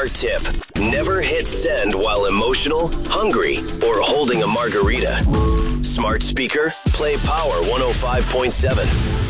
tip. Never hit send while emotional, hungry, or holding a margarita. Smart speaker, play Power 105.7.